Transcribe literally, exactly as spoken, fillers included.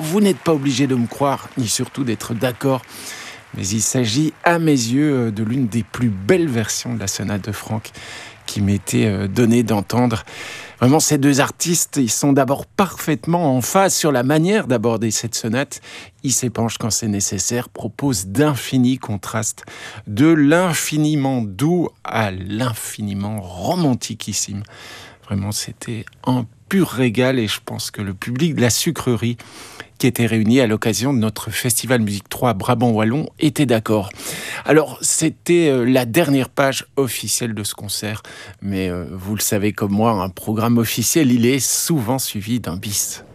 vous n'êtes pas obligé de me croire, ni surtout d'être d'accord. Mais il s'agit, à mes yeux, de l'une des plus belles versions de la sonate de Franck qui m'était donnée d'entendre. Vraiment, ces deux artistes, ils sont d'abord parfaitement en phase sur la manière d'aborder cette sonate. Ils s'épanchent quand c'est nécessaire, proposent d'infinis contrastes, de l'infiniment doux à l'infiniment romantiquissime. Vraiment, c'était un pur régal et je pense que le public de la sucrerie qui était réuni à l'occasion de notre Festival Musique trois Brabant Wallon était d'accord. Alors, c'était la dernière page officielle de ce concert, mais euh, vous le savez comme moi, un programme officiel, il est souvent suivi d'un bis.